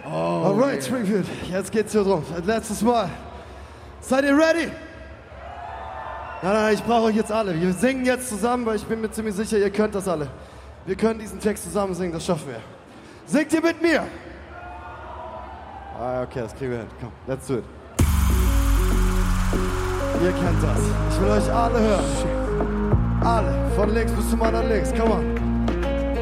Alright, Springfield, jetzt geht's hier drum. Ein letztes Mal. Seid ihr ready? Nein, ich brauche euch jetzt alle. Wir singen jetzt zusammen, weil ich bin mir ziemlich sicher, ihr könnt das alle. Wir können diesen Text zusammen singen, das schaffen wir. Singt ihr mit mir? Okay, das kriegen wir hin. Komm, let's do it. Ihr kennt das. Ich will euch alle hören. Alle, von links bis zum anderen links. Come on.